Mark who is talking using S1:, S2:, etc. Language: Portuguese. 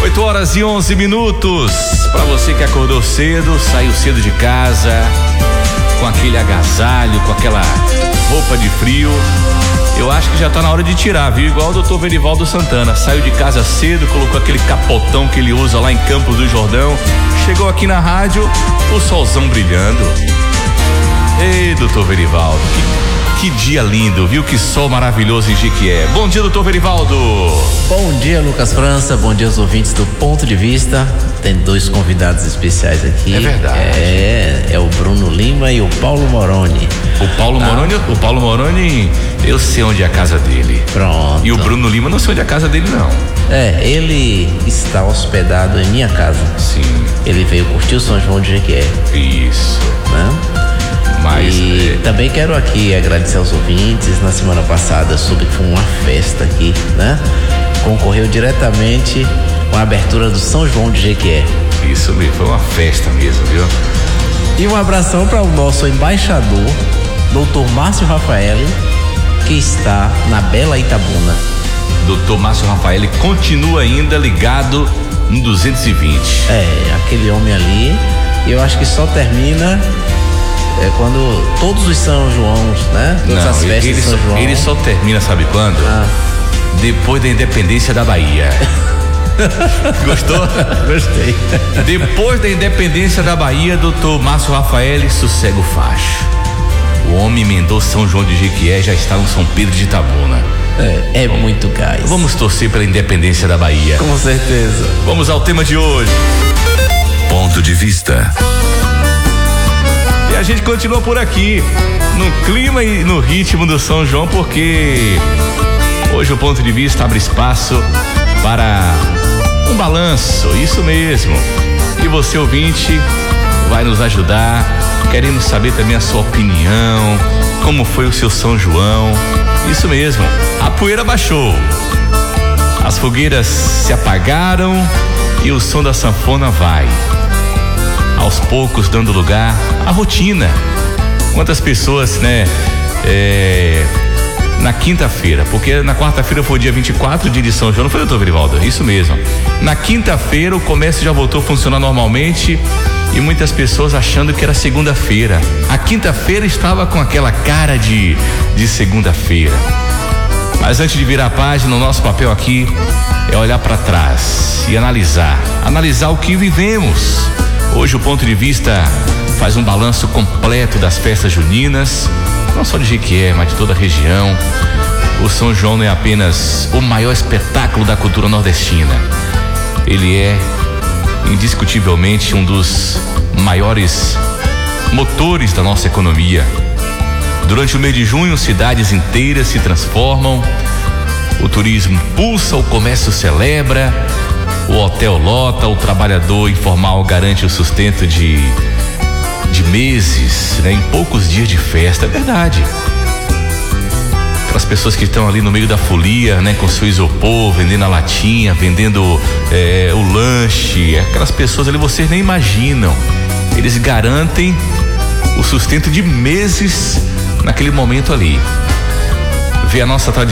S1: 8h11. Para você que acordou cedo, saiu cedo de casa, com aquele agasalho, com aquela roupa de frio, eu acho que já tá na hora de tirar, viu? Igual o doutor Verivaldo Santana, saiu de casa cedo, colocou aquele capotão que ele usa lá em Campos do Jordão, chegou aqui na rádio, o solzão brilhando. Ei, doutor Verivaldo, que dia lindo, viu? Que sol maravilhoso em Jequié. Bom dia, doutor Verivaldo.
S2: Bom dia, Lucas França. Bom dia aos ouvintes do Ponto de Vista. Tem dois convidados especiais aqui.
S1: É verdade.
S2: É o Bruno Lima e o Paulo Moroni.
S1: O Paulo Moroni, eu sei onde é a casa dele.
S2: Pronto.
S1: E o Bruno Lima, não sei onde é a casa dele, não.
S2: Ele está hospedado em minha casa.
S1: Sim.
S2: Ele veio curtir o São João de Jequié.
S1: Isso.
S2: Né?
S1: Mas
S2: também quero aqui agradecer aos ouvintes. Na semana passada soube que foi uma festa aqui, né? Concorreu diretamente com a abertura do São João de Jequié.
S1: Isso mesmo, foi uma festa mesmo, viu?
S2: E um abração para o nosso embaixador, Dr. Márcio Rafael, que está na Bela Itabuna.
S1: Dr. Márcio Rafael continua ainda ligado no 220.
S2: Aquele homem ali, eu acho que só termina quando todos os São Joãos, né? Todas as festas de São João.
S1: Ele só termina, sabe quando? Depois da independência da Bahia. Gostou?
S2: Gostei.
S1: Depois da independência da Bahia, doutor Márcio Rafael sossega o facho. O homem emendou São João de Jequié, já está no São Pedro de Itabuna.
S2: Muito gás.
S1: Vamos torcer pela independência da Bahia.
S2: Com certeza.
S1: Vamos ao tema de hoje.
S3: Ponto de Vista.
S1: E a gente continua por aqui, no clima e no ritmo do São João, porque hoje o Ponto de Vista abre espaço para um balanço, isso mesmo. E você, ouvinte, vai nos ajudar. Queremos saber também a sua opinião, como foi o seu São João. Isso mesmo, a poeira baixou, as fogueiras se apagaram e o som da sanfona vai aos poucos dando lugar à rotina. Quantas pessoas, né? Na quinta-feira, porque na quarta-feira foi o dia 24, dia de São João, não foi, doutor Verivaldo? Isso mesmo. Na quinta-feira o comércio já voltou a funcionar normalmente e muitas pessoas achando que era segunda-feira. A quinta-feira estava com aquela cara de segunda-feira. Mas antes de virar a página, o nosso papel aqui é olhar para trás e analisar o que vivemos. Hoje o Ponto de Vista faz um balanço completo das festas juninas, não só de Jequié, mas de toda a região. O São João não é apenas o maior espetáculo da cultura nordestina. Ele é indiscutivelmente um dos maiores motores da nossa economia. Durante o mês de junho, cidades inteiras se transformam, o turismo pulsa, o comércio celebra, o hotel lota, o trabalhador informal garante o sustento de meses, né? Em poucos dias de festa, é verdade. Aquelas pessoas que estão ali no meio da folia, né? Com seu isopor, vendendo a latinha, vendendo o lanche, aquelas pessoas ali vocês nem imaginam. Eles garantem o sustento de meses naquele momento ali. Vê a nossa tradição